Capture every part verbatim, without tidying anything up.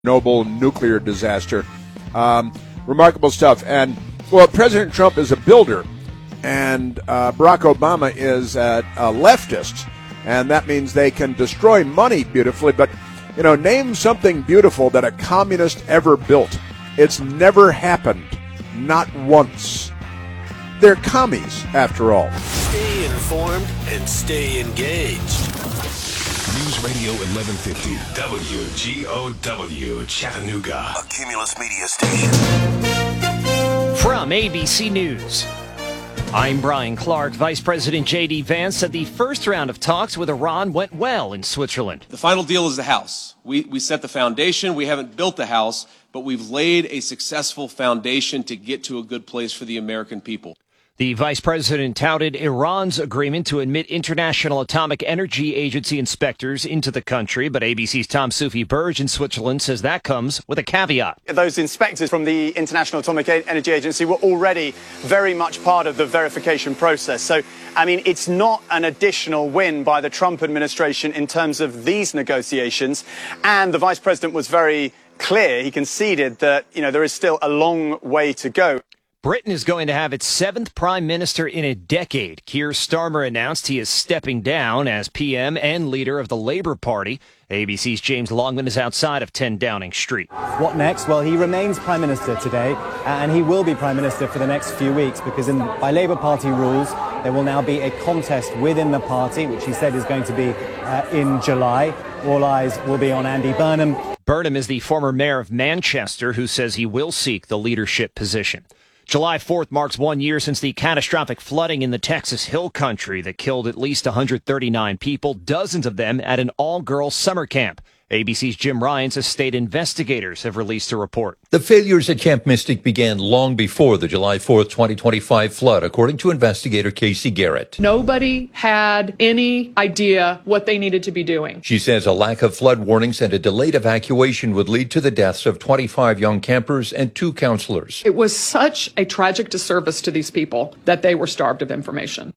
Chernobyl nuclear disaster. Um, remarkable stuff. And, well, President Trump is a builder, and uh, Barack Obama is a, a leftist, and that means they can destroy money beautifully. But, you know, name something beautiful that a communist ever built. It's never happened. Not once. They're commies, after all. Stay informed and stay engaged. News Radio eleven fifty, W G O W, Chattanooga. A Cumulus Media Station. From A B C News, I'm Brian Clark. Vice President J D. Vance said the first round of talks with Iran went well in Switzerland. The final deal is the house. We, we set the foundation. We haven't built the house, but we've laid a successful foundation to get to a good place for the American people. The vice president touted Iran's agreement to admit International Atomic Energy Agency inspectors into the country, but A B C's Tom Soufi Burge in Switzerland says that comes with a caveat. Those inspectors from the International Atomic Energy Agency were already very much part of the verification process. So, I mean, it's not an additional win by the Trump administration in terms of these negotiations. And the vice president was very clear. He conceded that, you know, there is still a long way to go. Britain is going to have its seventh prime minister in a decade. Keir Starmer announced he is stepping down as P M and leader of the Labour Party. A B C's James Longman is outside of ten Downing Street. What next? Well, he remains prime minister today, and he will be prime minister for the next few weeks because in, by Labour Party rules, there will now be a contest within the party, which he said is going to be uh, in July. All eyes will be on Andy Burnham. Burnham is the former mayor of Manchester who says he will seek the leadership position. July fourth marks one year since the catastrophic flooding in the Texas Hill Country that killed at least one hundred thirty-nine people, dozens of them at an all-girls summer camp. A B C's Jim Ryan says state investigators have released a report. The failures at Camp Mystic began long before the July fourth, twenty twenty-five flood, according to investigator Casey Garrett. Nobody had any idea what they needed to be doing. She says a lack of flood warnings and a delayed evacuation would lead to the deaths of twenty-five young campers and two counselors. It was such a tragic disservice to these people that they were starved of information.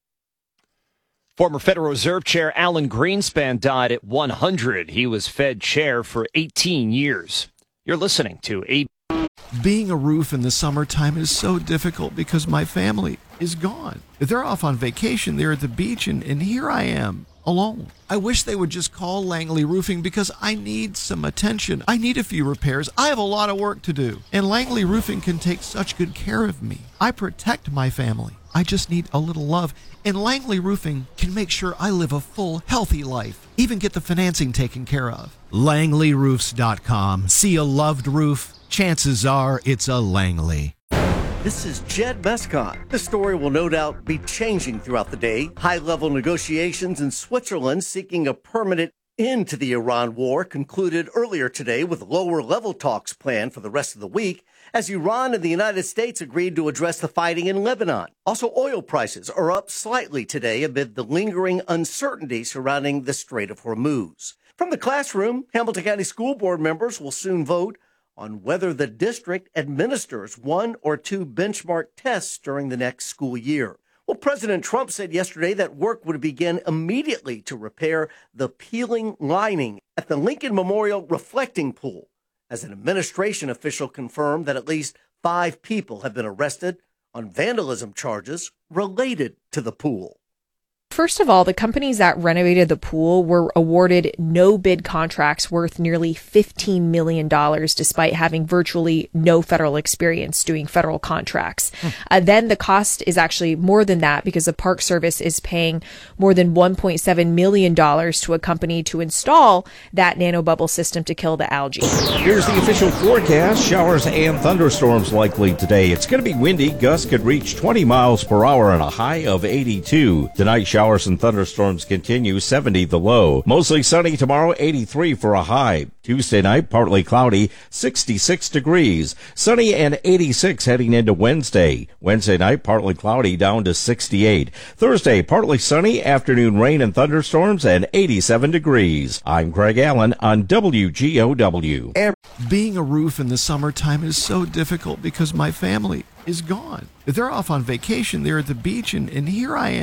Former Federal Reserve Chair Alan Greenspan died at one hundred. He was Fed chair for eighteen years. You're listening to A. Being a roof in the summertime is so difficult because my family is gone. They're off on vacation. They're at the beach, and, and here I am alone. I wish they would just call Langley Roofing because I need some attention. I need a few repairs. I have a lot of work to do, and Langley Roofing can take such good care of me. I protect my family. I just need a little love, and Langley Roofing can make sure I live a full, healthy life, even get the financing taken care of. Langley Roofs dot com. See a loved roof? Chances are it's a Langley. This is Jed Mescott. The story will no doubt be changing throughout the day. High-level negotiations in Switzerland seeking a permanent end to the Iran war concluded earlier today with lower-level talks planned for the rest of the week as Iran and the United States agreed to address the fighting in Lebanon. Also, oil prices are up slightly today amid the lingering uncertainty surrounding the Strait of Hormuz. From the classroom, Hamilton County School Board members will soon vote on whether the district administers one or two benchmark tests during the next school year. Well, President Trump said yesterday that work would begin immediately to repair the peeling lining at the Lincoln Memorial Reflecting Pool, as an administration official confirmed that at least five people have been arrested on vandalism charges related to the pool. First of all, the companies that renovated the pool were awarded no-bid contracts worth nearly fifteen million dollars, despite having virtually no federal experience doing federal contracts. Hmm. Uh, then the cost is actually more than that because the Park Service is paying more than one point seven million dollars to a company to install that nanobubble system to kill the algae. Here's the official forecast. Showers and thunderstorms likely today. It's going to be windy. Gusts could reach twenty miles per hour and a high of eighty-two. Tonight, showers Showers and thunderstorms continue, seventy the low. Mostly sunny tomorrow, eighty-three for a high. Tuesday night, partly cloudy, sixty-six degrees. Sunny and eighty-six heading into Wednesday. Wednesday night, partly cloudy, down to sixty-eight. Thursday, partly sunny, afternoon rain and thunderstorms, and eighty-seven degrees. I'm Craig Allen on W G O W. Being a roof in the summertime is so difficult because my family is gone. They're off on vacation. They're at the beach, and, and here I am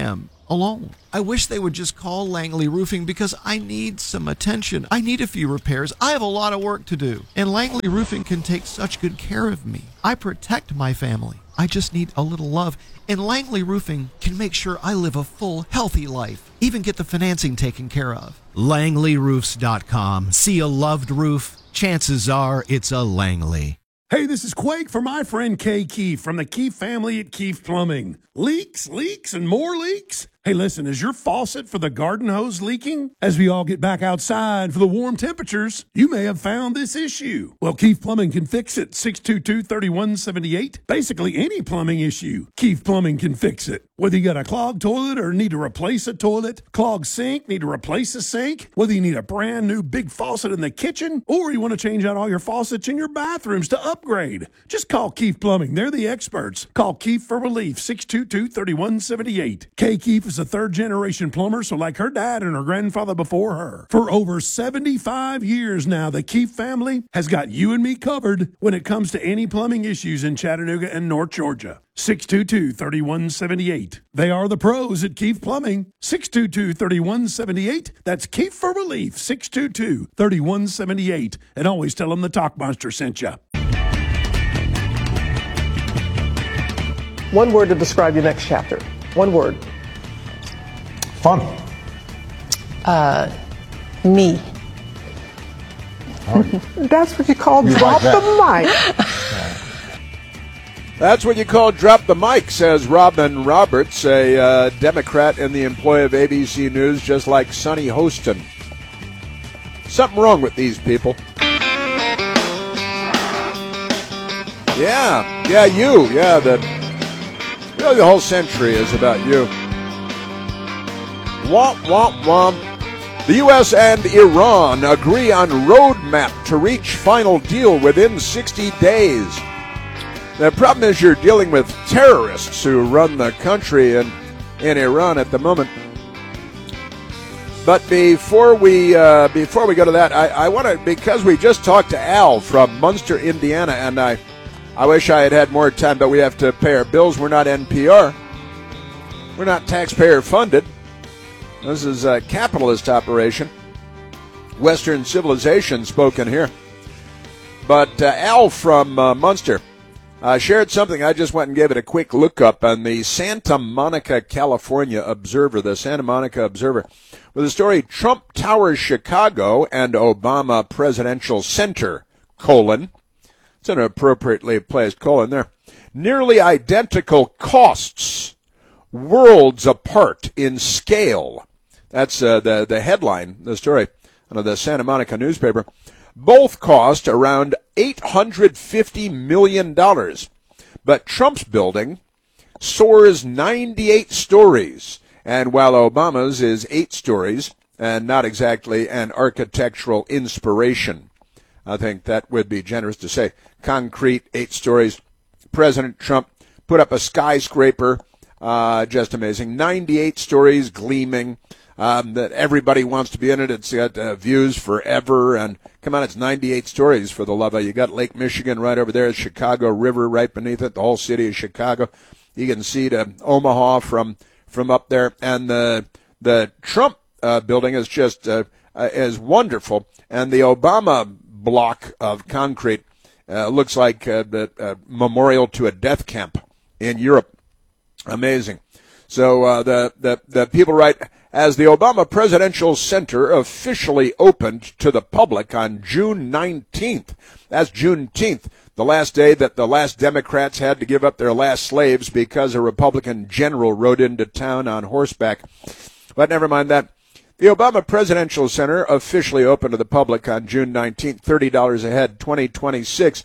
alone. I wish they would just call Langley Roofing because I need some attention. I need a few repairs. I have a lot of work to do. And Langley Roofing can take such good care of me. I protect my family. I just need a little love. And Langley Roofing can make sure I live a full, healthy life. Even get the financing taken care of. Langley Roofs dot com. See a loved roof? Chances are it's a Langley. Hey, this is Quake for my friend Kay Keefe from the Keefe family at Keefe Plumbing. Leaks, leaks, and more leaks? Hey, listen, is your faucet for the garden hose leaking? As we all get back outside for the warm temperatures, you may have found this issue. Well, Keefe Plumbing can fix it. six two two, three one seven eight. Basically, any plumbing issue, Keefe Plumbing can fix it. Whether you got a clogged toilet or need to replace a toilet, clogged sink, need to replace a sink, whether you need a brand new big faucet in the kitchen, or you want to change out all your faucets in your bathrooms to upgrade, just call Keefe Plumbing. They're the experts. Call Keefe for relief, six two two, three one seven eight. Kay Keefe is a third-generation plumber, so like her dad and her grandfather before her. For over seventy-five years now, the Keefe family has got you and me covered when it comes to any plumbing issues in Chattanooga and North Georgia. six two two, three one seven eight. They are the pros at Keefe Plumbing. six two two, three one seven eight. That's Keefe for relief, six two two, three one seven eight. And always tell them the Talk Monster sent you. One word to describe your next chapter. One word. Fun. Uh, me. Oh. That's what you call You drop like the mic. That's what you call drop the mic, says Robin Roberts, a uh, Democrat and the employee of A B C News, just like Sonny Hostin. Something wrong with these people. Yeah, yeah, you, yeah, the, really the whole century is about you. Womp, womp, womp. The U S and Iran agree on roadmap to reach final deal within sixty days. The problem is you're dealing with terrorists who run the country in, in Iran at the moment. But before we uh, before we go to that, I, I want to, because we just talked to Al from Munster, Indiana, and I, I wish I had had more time, but we have to pay our bills. We're not N P R. We're not taxpayer funded. This is a capitalist operation. Western civilization spoken here. But uh, Al from uh, Munster uh, shared something. I just went and gave it a quick look up on the Santa Monica, California Observer, the Santa Monica Observer, with the story Trump Tower Chicago and Obama Presidential Center, colon. It's an appropriately placed colon there. Nearly identical costs, worlds apart in scale. That's uh, the, the headline, the story of the Santa Monica newspaper. Both cost around eight hundred fifty million dollars. But Trump's building soars ninety-eight stories. And while Obama's is eight stories, and not exactly an architectural inspiration, I think that would be generous to say. Concrete, eight stories. President Trump put up a skyscraper, uh, just amazing. ninety-eight stories, gleaming. Um, that everybody wants to be in it. It's got uh, views forever. And come on, it's ninety-eight stories for the love of it. You got Lake Michigan right over there, Chicago River right beneath it, the whole city of Chicago. You can see to Omaha from from up there. And the the Trump uh, building is just uh, uh, is wonderful. And the Obama block of concrete uh, looks like uh, the uh, memorial to a death camp in Europe. Amazing. So uh, the, the, the people write, as the Obama Presidential Center officially opened to the public on June nineteenth, that's Juneteenth, the last day that the last Democrats had to give up their last slaves because a Republican general rode into town on horseback. But never mind that. The Obama Presidential Center officially opened to the public on June nineteenth, thirty dollars a head, twenty twenty-six.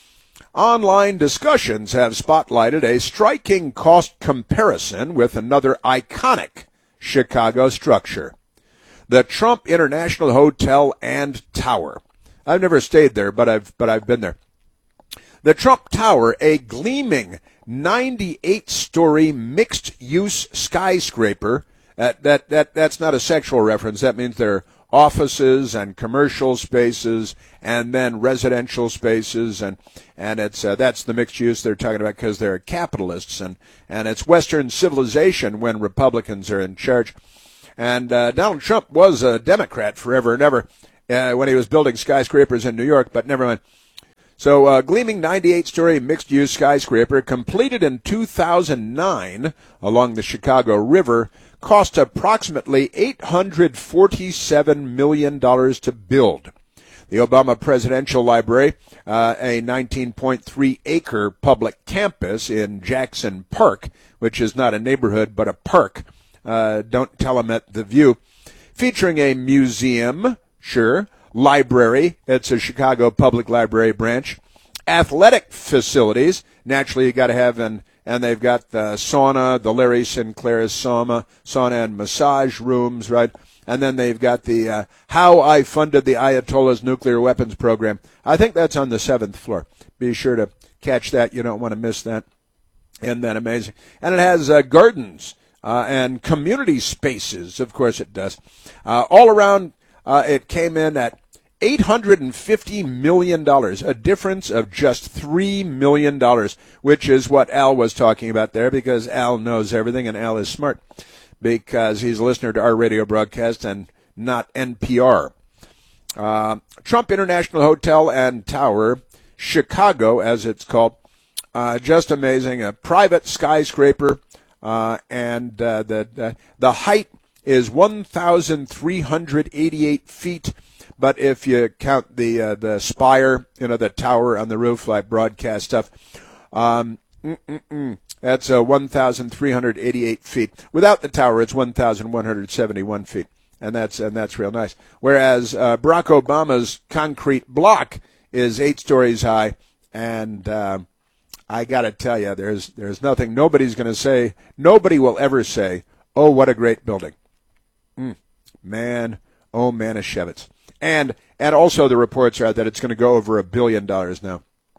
Online discussions have spotlighted a striking cost comparison with another iconic Chicago structure, the Trump International Hotel and Tower. I've never stayed there, but I've but I've been there. The Trump Tower, a gleaming ninety-eight story mixed-use skyscraper. Uh, that that that's not a sexual reference. That means there offices and commercial spaces and then residential spaces, and and it's uh, that's the mixed use they're talking about because they're capitalists, and and it's Western civilization when Republicans are in charge. And uh, Donald Trump was a Democrat forever and ever uh, when he was building skyscrapers in New York, but never mind. So, uh, gleaming ninety-eight story mixed-use skyscraper completed in two thousand nine along the Chicago River cost approximately eight hundred forty-seven million dollars to build. The Obama Presidential Library, uh, a nineteen point three acre public campus in Jackson Park, which is not a neighborhood but a park, uh, don't tell them at the View, featuring a museum, sure, library, it's a Chicago Public Library branch, athletic facilities, naturally you got to have, an, and they've got the sauna, the Larry Sinclair sauna, sauna and massage rooms, right? And then they've got the uh, How I Funded the Ayatollah's Nuclear Weapons Program. I think that's on the seventh floor. Be sure to catch that. You don't want to miss that. Isn't that amazing? And it has uh, gardens uh, and community spaces. Of course it does. Uh, all around, uh, it came in at eight hundred fifty million dollars, a difference of just three million dollars, which is what Al was talking about there, because Al knows everything and Al is smart because he's a listener to our radio broadcast and not N P R. Uh, Trump International Hotel and Tower, Chicago, as it's called, uh, just amazing, a private skyscraper, uh, and uh, the, the the height is one thousand three hundred eighty-eight feet. But if you count the uh, the spire, you know, the tower on the roof, like broadcast stuff, um, that's uh, one thousand three hundred eighty-eight feet. Without the tower, it's one thousand one hundred seventy-one feet, and that's and that's real nice. Whereas uh, Barack Obama's concrete block is eight stories high, and uh, I got to tell you, there's there's nothing. Nobody's going to say. Nobody will ever say, "Oh, what a great building." Mm, man, oh Manischewitz. And and also the reports are that it's going to go over a billion dollars now.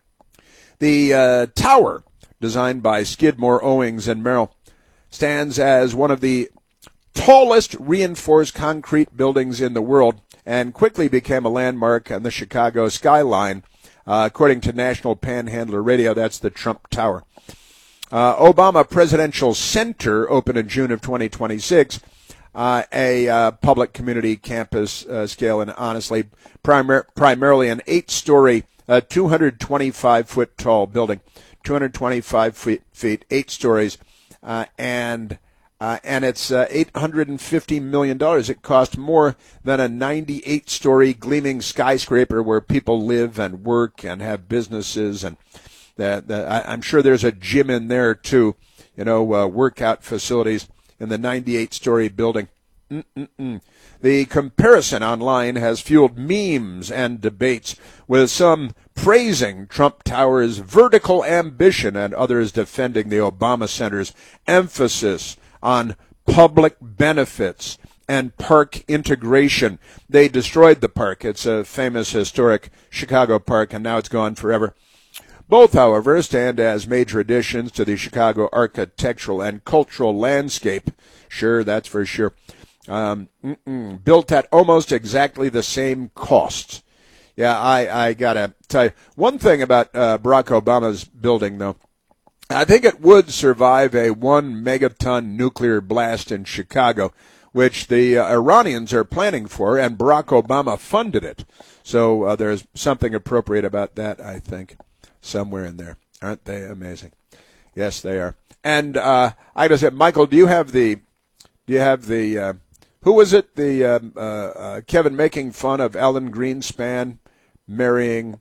The uh, tower, designed by Skidmore, Owings, and Merrill, stands as one of the tallest reinforced concrete buildings in the world and quickly became a landmark on the Chicago skyline. Uh, according to National Panhandler Radio, that's the Trump Tower. Uh, Obama Presidential Center opened in June of twenty twenty-six. Uh, a uh, public community campus uh, scale, and honestly, primar- primarily an eight-story, uh, two hundred twenty-five foot tall building, two hundred twenty-five feet, feet eight stories, uh, and uh, and it's uh, eight hundred fifty million dollars. It cost more than a ninety-eight story gleaming skyscraper where people live and work and have businesses, and the, the, I, I'm sure there's a gym in there too, you know, uh, workout facilities in the ninety-eight story building. Mm-mm-mm. The comparison online has fueled memes and debates, with some praising Trump Tower's vertical ambition and others defending the Obama Center's emphasis on public benefits and park integration. They destroyed the park. It's a famous historic Chicago park, and now it's gone forever. Both, however, stand as major additions to the Chicago architectural and cultural landscape. Sure, that's for sure. Um, built at almost exactly the same cost. Yeah, I, I got to tell you, one thing about uh, Barack Obama's building, though, I think it would survive a one megaton nuclear blast in Chicago, which the uh, Iranians are planning for, and Barack Obama funded it. So uh, there's something appropriate about that, I think. Somewhere in there. Aren't they amazing? Yes, they are. And uh, I just said, Michael, do you have the, do you have the, uh, who was it, the um, uh, uh, Kevin making fun of Alan Greenspan marrying,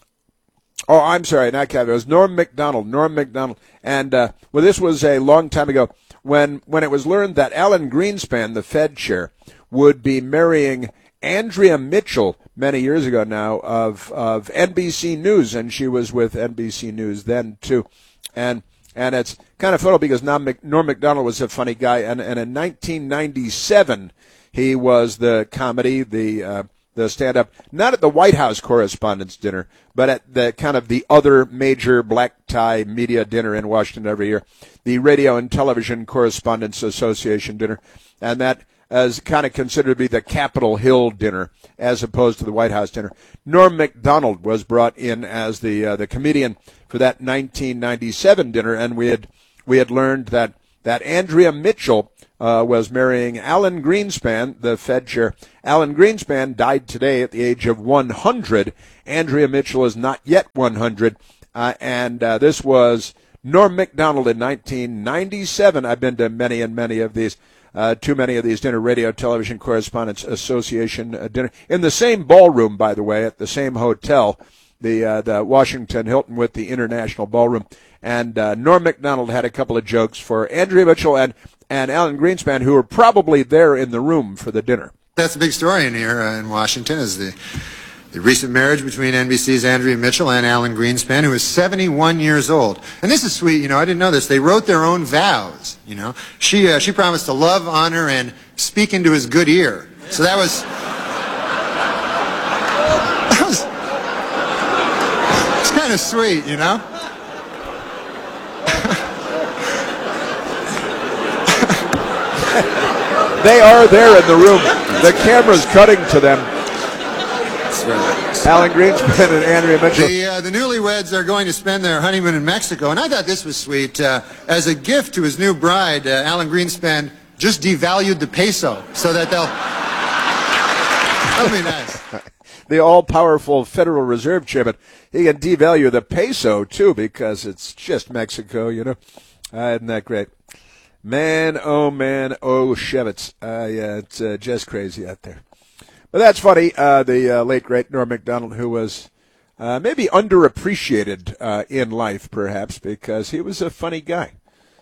oh, I'm sorry, not Kevin, it was Norm Macdonald, Norm Macdonald. And, uh, well, this was a long time ago when, when it was learned that Alan Greenspan, the Fed chair, would be marrying Andrea Mitchell many years ago now of of N B C News, and she was with N B C News then too, and and it's kind of funny because Norm Macdonald was a funny guy, and, and in nineteen ninety-seven he was the comedy, the uh, the stand-up, not at the White House Correspondents' Dinner, but at the kind of the other major black tie media dinner in Washington every year, the Radio and Television Correspondents Association dinner, and that. as kind of considered to be the Capitol Hill dinner as opposed to the White House dinner. Norm Macdonald was brought in as the uh, the comedian for that nineteen ninety-seven dinner, and we had we had learned that that Andrea Mitchell uh, was marrying Alan Greenspan, the Fed chair. Alan Greenspan died today at the age of one hundred. Andrea Mitchell is not yet one hundred, uh, and uh, this was Norm Macdonald in nineteen ninety-seven. I've been to many and many of these, uh, too many of these dinner, Radio Television Correspondents Association uh, dinner. In the same ballroom, by the way, at the same hotel, the uh, the Washington Hilton with the International Ballroom. And uh, Norm Macdonald had a couple of jokes for Andrea Mitchell and, and Alan Greenspan, who were probably there in the room for the dinner. That's a big story in here uh, in Washington, is the The recent marriage between N B C's Andrea Mitchell and Alan Greenspan, who is seventy-one years old. And this is sweet, you know, I didn't know this. They wrote their own vows, you know. She uh, she promised to love, honor, and speak into his good ear. So that was... That was... It's kind of sweet, you know. They are there in the room. The camera's cutting to them. Alan Greenspan and Andrea Mitchell. The, uh, the newlyweds are going to spend their honeymoon in Mexico, and I thought this was sweet. Uh, as a gift to his new bride, uh, Alan Greenspan just devalued the peso so that they'll... That'll be nice. The all-powerful Federal Reserve Chairman. He can devalue the peso, too, because it's just Mexico, you know. Uh, isn't that great? Man, oh, man, oh, Shevitz. Uh, yeah, it's uh, just crazy out there. But that's funny. Uh, the uh, late, great Norm Macdonald, who was uh, maybe underappreciated uh, in life, perhaps, because he was a funny guy.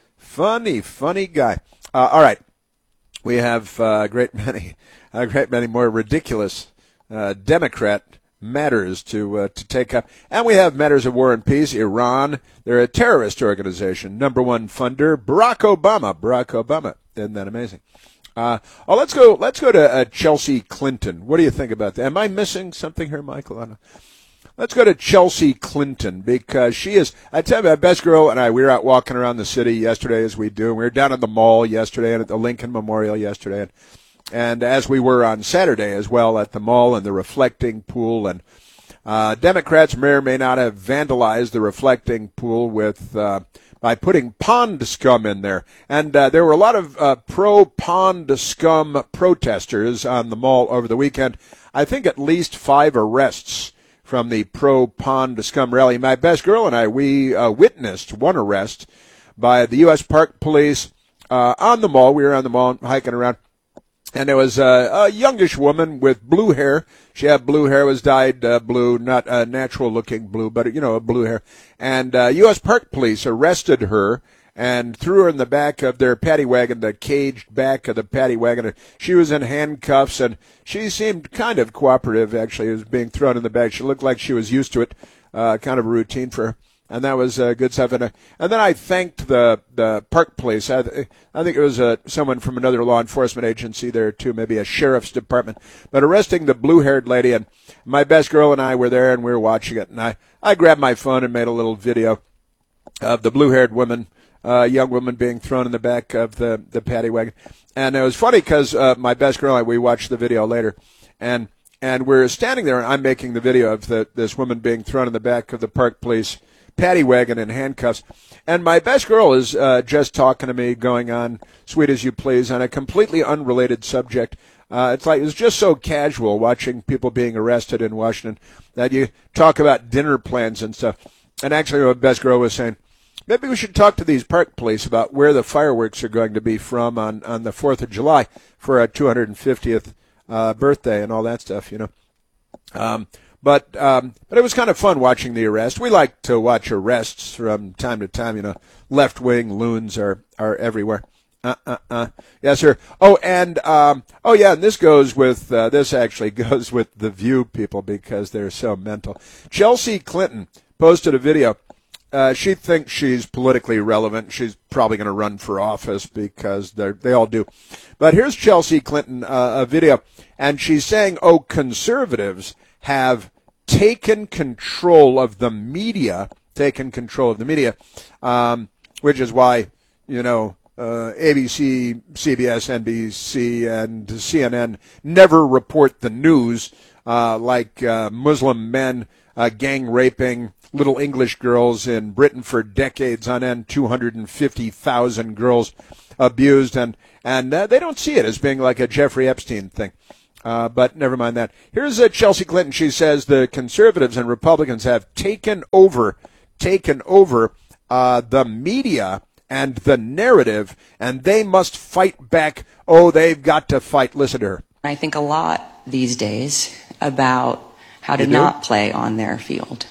Funny, funny guy. Uh, all right. We have uh, a great many, a great many more ridiculous uh, Democrat matters to uh, to take up. And we have matters of war and peace. Iran, they're a terrorist organization. Number one funder, Barack Obama. Barack Obama. Isn't that amazing? Uh, oh, let's go. Let's go to uh, Chelsea Clinton. What do you think about that? Am I missing something here, Michael? I don't know. Let's go to Chelsea Clinton because she is. I tell you, my best girl and I. We were out walking around the city yesterday, as we do. We were down at the mall yesterday and at the Lincoln Memorial yesterday, and, and as we were on Saturday as well at the mall and the reflecting pool. And uh, Democrats may or may not have vandalized the reflecting pool with. Uh, by putting pond scum in there. And uh, there were a lot of uh, pro-pond scum protesters on the mall over the weekend. I think at least five arrests from the pro-pond scum rally. My best girl and I, we uh, witnessed one arrest by the U S Park Police uh, on the mall. We were on the mall hiking around. And there was uh, a youngish woman with blue hair. She had blue hair, was dyed uh, blue, not uh, natural-looking blue, but, you know, a blue hair. And uh, U S Park Police arrested her and threw her in the back of their paddy wagon, the caged back of the paddy wagon. She was in handcuffs, and she seemed kind of cooperative, actually, as being thrown in the back. She looked like she was used to it, uh, kind of a routine for her. And that was uh, good stuff. And, uh, and then I thanked the the park police. I, I think it was uh, someone from another law enforcement agency there, too, maybe a sheriff's department. But arresting the blue-haired lady, and my best girl and I were there, and we were watching it. And I, I grabbed my phone and made a little video of the blue-haired woman, uh, young woman being thrown in the back of the, the paddy wagon. And it was funny because uh, my best girl and I, we watched the video later. And and we're standing there, and I'm making the video of the, this woman being thrown in the back of the park police paddy wagon in handcuffs. And my best girl is uh, just talking to me, going on Sweet As You Please, on a completely unrelated subject. Uh, it's like, it's just so casual watching people being arrested in Washington that you talk about dinner plans and stuff. And actually, my best girl was saying, maybe we should talk to these park police about where the fireworks are going to be from on, on the fourth of July for our two hundred fiftieth uh, birthday and all that stuff, you know. Um, But um, but it was kind of fun watching the arrest. We like to watch arrests from time to time. You know, left-wing loons are, are everywhere. Uh, uh, uh. Yes, sir. Oh, and um, oh, yeah, and this goes with uh, this actually goes with the View people because they're so mental. Chelsea Clinton posted a video. Uh, she thinks she's politically relevant. She's probably going to run for office because they they all do. But here's Chelsea Clinton, uh, a video, and she's saying, "Oh, conservatives have taken control of the media, taken control of the media, um, which is why, you know, uh, A B C, C B S, N B C, and C N N never report the news uh, like uh, Muslim men uh, gang raping little English girls in Britain for decades on end, two hundred fifty thousand girls abused, and, and uh, they don't see it as being like a Jeffrey Epstein thing. Uh, but never mind that. Here's uh, Chelsea Clinton. She says the conservatives and Republicans have taken over, taken over uh, the media and the narrative, and they must fight back. Oh, they've got to fight. Listen to her. I think a lot these days about how to You do? not play on their field.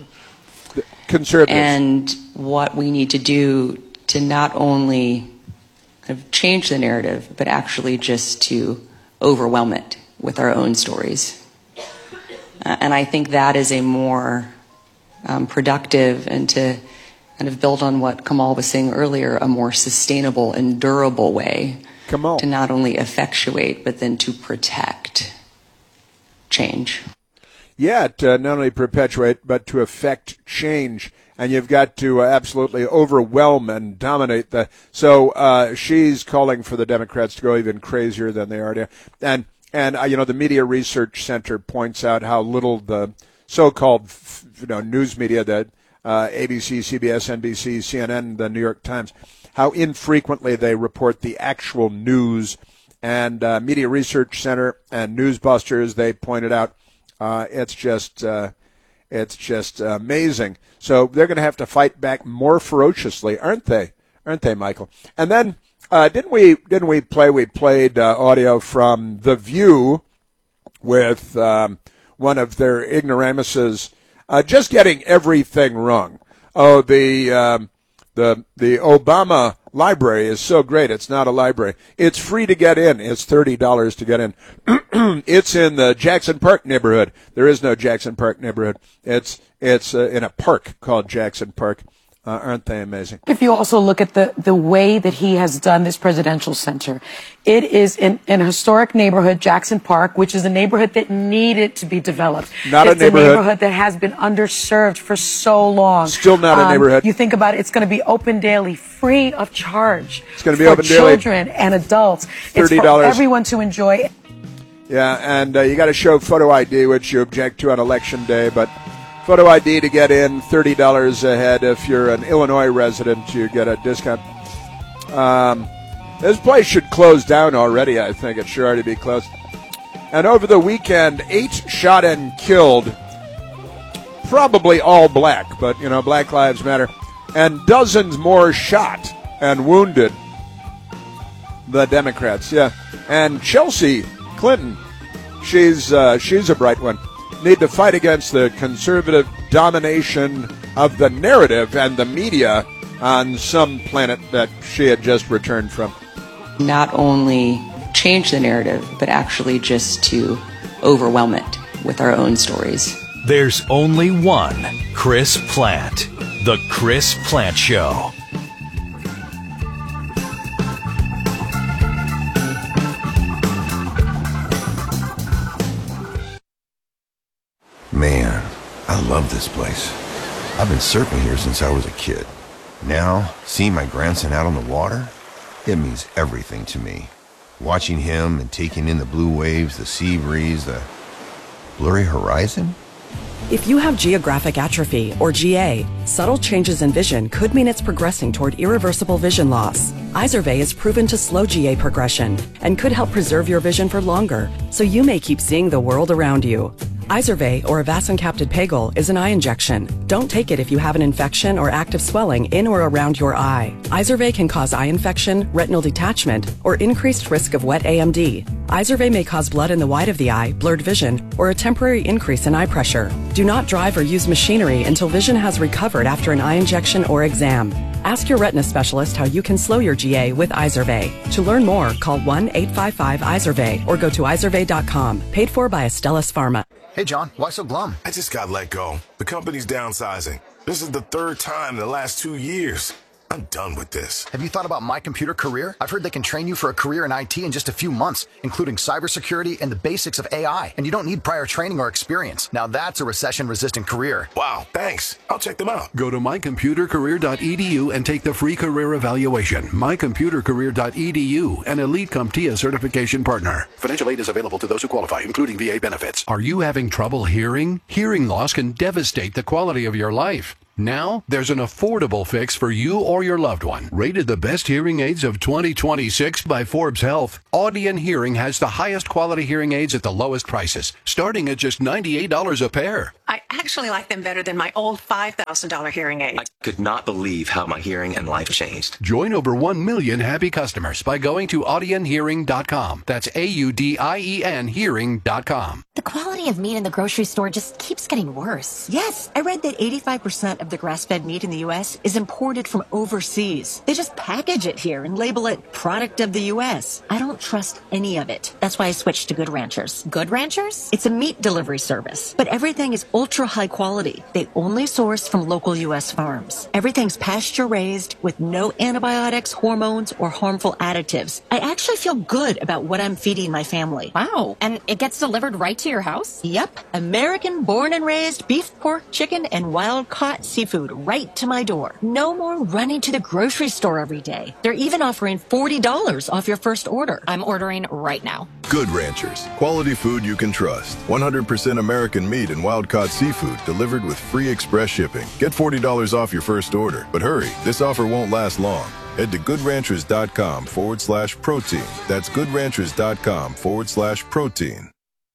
The conservatives. And what we need to do to not only kind of change the narrative, but actually just to overwhelm it with our own stories. Uh, and I think that is a more um, productive and to kind of build on what Kamal was saying earlier, a more sustainable and durable way Kamal. to not only effectuate, but then to protect change. Yeah, to not only perpetuate, but to affect change. And you've got to uh, absolutely overwhelm and dominate the. So uh, she's calling for the Democrats to go even crazier than they are. And, and uh, you know, the Media Research Center points out how little the so-called you know, news media, that uh, A B C, C B S, N B C, C N N, the New York Times, how infrequently they report the actual news. And uh, Media Research Center and Newsbusters, they pointed out, Uh, it's just, uh, it's just amazing. So they're going to have to fight back more ferociously, aren't they? Aren't they, Michael? And then uh, didn't we? Didn't we play? We played uh, audio from The View with um, one of their ignoramuses uh, just getting everything wrong. Oh, the um, the the Obama library is so great. It's not a library. It's free to get in. It's thirty dollars to get in. It's in the Jackson Park neighborhood. There is no Jackson Park neighborhood. It's it's uh, in a park called Jackson Park. Uh, aren't they amazing? If you also look at the, the way that he has done this presidential center, it is in, in a historic neighborhood, Jackson Park, which is a neighborhood that needed to be developed. Not it's a neighborhood. a neighborhood that has been underserved for so long. Still not a Um, neighborhood. You think about it, it's going to be open daily, free of charge. It's going to be for open daily. children and adults. thirty It's dollars. for everyone to enjoy. Yeah, and uh, you got to show photo I D, which you object to on election day, but photo I D to get in, thirty dollars a head. If you're an Illinois resident, you get a discount. Um, this place should close down already, I think. It should already be closed. And over the weekend, eight shot and killed, probably all black, but, you know, Black Lives Matter, and dozens more shot and wounded. The Democrats, yeah. And Chelsea Clinton, she's uh, she's a bright one. Need to fight against the conservative domination of the narrative and the media on some planet that she had just returned from. Not only change the narrative, but actually just to overwhelm it with our own stories. There's only one Chris Plant. The Chris Plant Show. Man, I love this place. I've been surfing here since I was a kid. Now, seeing my grandson out on the water, it means everything to me. Watching him and taking in the blue waves, the sea breeze, the blurry horizon. If you have geographic atrophy, or G A, subtle changes in vision could mean it's progressing toward irreversible vision loss. Izervay is proven to slow G A progression and could help preserve your vision for longer, so you may keep seeing the world around you. Izervay, or avacincaptad pegol, is an eye injection. Don't take it if you have an infection or active swelling in or around your eye. Izervay can cause eye infection, retinal detachment, or increased risk of wet A M D. Izervay may cause blood in the white of the eye, blurred vision, or a temporary increase in eye pressure. Do not drive or use machinery until vision has recovered after an eye injection or exam. Ask your retina specialist how you can slow your G A with Izervay. To learn more, call one eight five five Izervay or go to izervay dot com. Paid for by Astellas Pharma. Hey, John, why so glum? I just got let go. The company's downsizing. This is the third time in the last two years. I'm done with this. Have you thought about My Computer Career? I've heard they can train you for a career in I T in just a few months, including cybersecurity and the basics of A I. And you don't need prior training or experience. Now that's a recession-resistant career. Wow, thanks. I'll check them out. Go to my computer career dot e d u and take the free career evaluation. my computer career dot e d u, an Elite CompTIA certification partner. Financial aid is available to those who qualify, including V A benefits. Are you having trouble hearing? Hearing loss can devastate the quality of your life. Now, there's an affordable fix for you or your loved one. Rated the best hearing aids of twenty twenty-six by Forbes Health, Audion Hearing has the highest quality hearing aids at the lowest prices, starting at just ninety-eight dollars a pair. I actually like them better than my old five thousand dollars hearing aid. I could not believe how my hearing and life changed. Join over one million happy customers by going to audion hearing dot com. That's A U D I E N hearing dot com. The quality of meat in the grocery store just keeps getting worse. Yes, I read that eighty-five percent of the grass-fed meat in the U S is imported from overseas. They just package it here and label it product of the U S. I don't trust any of it. That's why I switched to Good Ranchers. Good Ranchers? It's a meat delivery service, but everything is ultra high quality. They only source from local U S farms. Everything's pasture raised with no antibiotics, hormones, or harmful additives. I actually feel good about what I'm feeding my family. Wow. And it gets delivered right to your house? Yep. American born and raised beef, pork, chicken, and wild caught seafood right to my door. No more running to the grocery store every day. They're even offering forty dollars off your first order. I'm ordering right now. Good Ranchers. Quality food you can trust. one hundred percent American meat and wild-caught seafood delivered with free express shipping. Get forty dollars off your first order. But hurry, this offer won't last long. Head to goodranchers.com forward slash protein. That's goodranchers.com forward slash protein.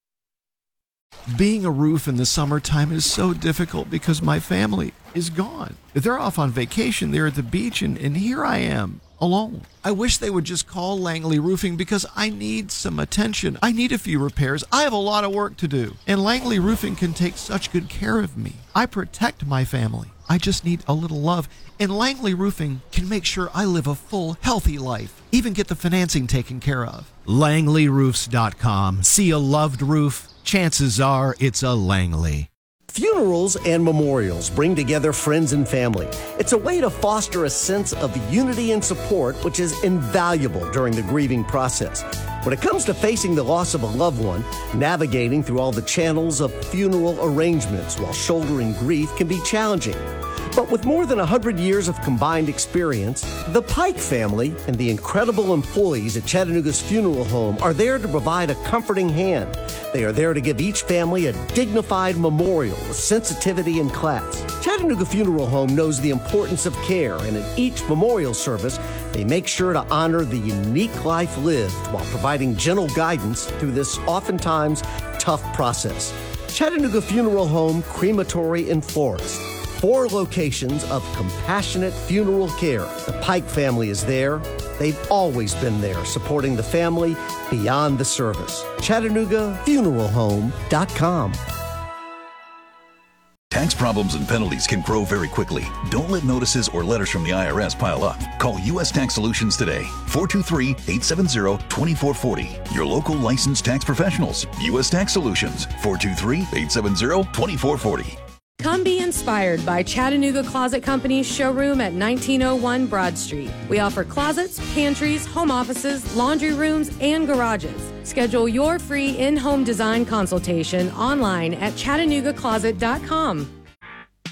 Being a roof in the summertime is so difficult because my family is gone. They're off on vacation, they're at the beach, and, and here I am, alone. I wish they would just call Langley Roofing because I need some attention. I need a few repairs. I have a lot of work to do. And Langley Roofing can take such good care of me. I protect my family. I just need a little love. And Langley Roofing can make sure I live a full, healthy life. Even get the financing taken care of. Langley Roofs dot com. See a loved roof? Chances are it's a Langley. Funerals and memorials bring together friends and family. It's a way to foster a sense of unity and support, which is invaluable during the grieving process. When it comes to facing the loss of a loved one, navigating through all the channels of funeral arrangements while shouldering grief can be challenging. But with more than one hundred years of combined experience, the Pike family and the incredible employees at Chattanooga's funeral home are there to provide a comforting hand. They are there to give each family a dignified memorial with sensitivity and class. Chattanooga Funeral Home knows the importance of care, and in each memorial service, they make sure to honor the unique life lived while providing gentle guidance through this oftentimes tough process. Chattanooga Funeral Home, Crematory and Florist. Four locations of compassionate funeral care. The Pike family is there. They've always been there, supporting the family beyond the service. Chattanooga Funeral Home dot com. Tax problems and penalties can grow very quickly. Don't let notices or letters from the I R S pile up. Call U S Tax Solutions today. four two three, eight seven zero, two four four zero. Your local licensed tax professionals. U S Tax Solutions. four two three, eight seven zero, two four four zero. Come be inspired by Chattanooga Closet Company's showroom at nineteen oh one Broad Street. We offer closets, pantries, home offices, laundry rooms, and garages. Schedule your free in-home design consultation online at chattanooga closet dot com.